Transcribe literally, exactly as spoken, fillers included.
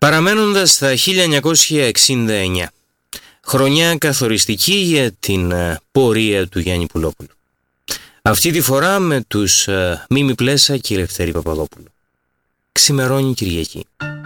Παραμένοντας στα χίλια εννιακόσια εξήντα εννιά, χρονιά καθοριστική για την πορεία του Γιάννη Πουλόπουλου. Αυτή τη φορά με τους Μίμη Πλέσα και Ελευθέρη Παπαδόπουλου. Ξημερώνει Κυριακή.